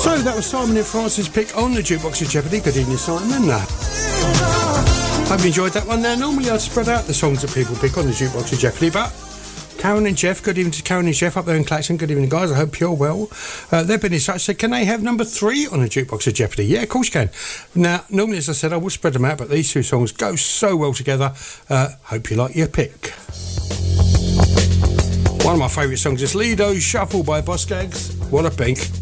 So that was Simon and Francis' pick on the Jukebox of Jeopardy. Good evening, Simon. Hope you enjoyed that one there. Normally I'd spread out the songs that people pick on the Jukebox of Jeopardy, but Karen and Jeff, good evening to Karen and Jeff up there in Claxton. Good evening, guys. I hope you're well. They've been in touch. So can they have number 3 on the Jukebox of Jeopardy? Yeah, of course you can. Now, normally, as I said, I would spread them out, but these two songs go so well together. Hope you like your pick. One of my favourite songs is Lido's Shuffle by Boss Gags. What a pink.